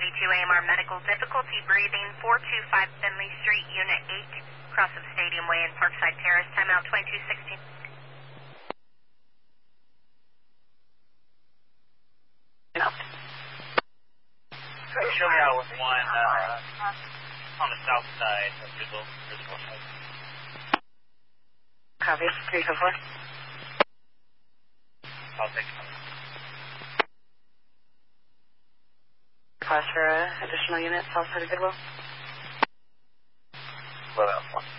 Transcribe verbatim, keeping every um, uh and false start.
seventy-two A M R medical difficulty breathing, four two five Finley Street, Unit eight, cross of Stadium Way and Parkside Terrace, timeout twenty-two sixteen. No. Show me out with one uh, on the south side of Brazil. Copy. three four four. I'll take it. Request for uh, additional units outside of Goodwill. What else?